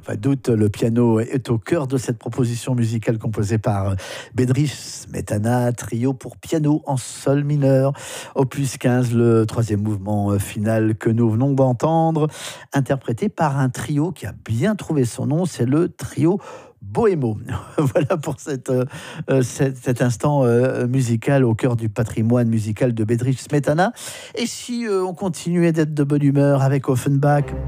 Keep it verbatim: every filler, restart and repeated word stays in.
Pas de doute, le piano est au cœur de cette proposition musicale composée par Bedřich Smetana, trio pour piano en sol mineur, opus quinze, le troisième mouvement final que nous venons d'entendre, interprété par un trio qui a bien trouvé son nom, c'est le trio Bohémo. Voilà pour cette, euh, cet, cet instant euh, musical au cœur du patrimoine musical de Bedřich Smetana. Et si euh, on continuait d'être de bonne humeur avec Offenbach,